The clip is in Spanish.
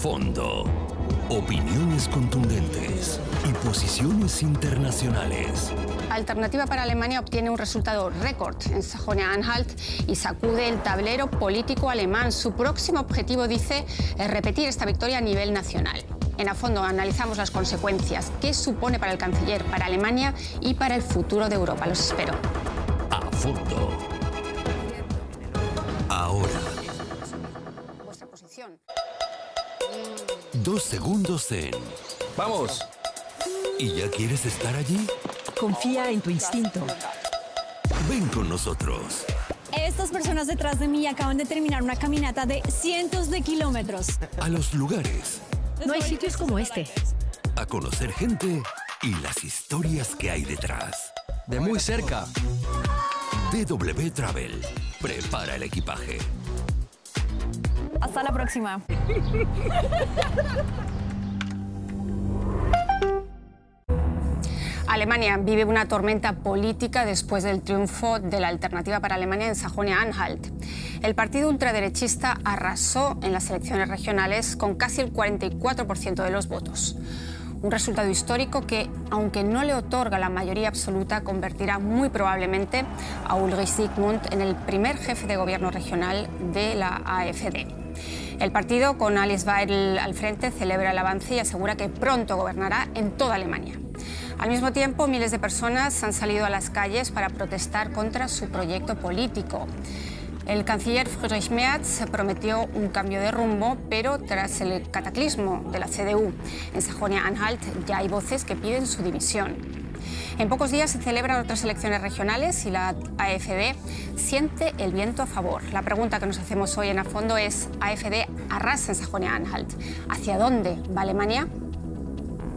fondo. Opiniones contundentes y posiciones internacionales. Alternativa para Alemania obtiene un resultado récord en Sajonia-Anhalt y sacude el tablero político alemán. Su próximo objetivo, dice, es repetir esta victoria a nivel nacional. En A Fondo analizamos las consecuencias, qué supone para el canciller, para Alemania y para el futuro de Europa. Los espero. A Fondo. Ahora. Vuestra posición. 2 segundos en... ¡Vamos! ¿Y ya quieres estar allí? Confía en tu instinto. Ven con nosotros. Estas personas detrás de mí acaban de terminar una caminata de cientos de kilómetros. A los lugares. No hay sitios como este. A conocer gente y las historias que hay detrás. De muy cerca. DW Travel. Prepara el equipaje. Hasta la próxima. Alemania vive una tormenta política después del triunfo de la Alternativa para Alemania en Sajonia-Anhalt. El partido ultraderechista arrasó en las elecciones regionales con casi el 44% de los votos. Un resultado histórico que, aunque no le otorga la mayoría absoluta, convertirá muy probablemente a Ulrich Zygmunt en el primer jefe de gobierno regional de la AfD. El partido, con Alice Weidel al frente, celebra el avance y asegura que pronto gobernará en toda Alemania. Al mismo tiempo, miles de personas han salido a las calles para protestar contra su proyecto político. El canciller Friedrich Merz prometió un cambio de rumbo, pero tras el cataclismo de la CDU en Sajonia-Anhalt ya hay voces que piden su dimisión. En pocos días se celebran otras elecciones regionales y la AfD siente el viento a favor. La pregunta que nos hacemos hoy en A Fondo es: ¿AfD arrasa en Sajonia-Anhalt? ¿Hacia dónde va Alemania?